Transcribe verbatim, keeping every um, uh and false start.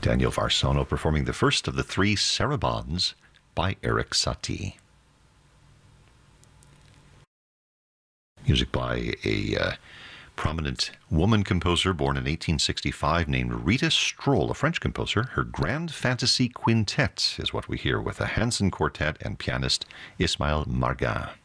Daniel Varsono performing the first of the three Sarabands by Erik Satie. Music by a uh, prominent woman composer born in eighteen sixty-five named Rita Stroll, a French composer. Her Grand Fantasy Quintet is what we hear with a Hanson Quartet and pianist Ismail Margin.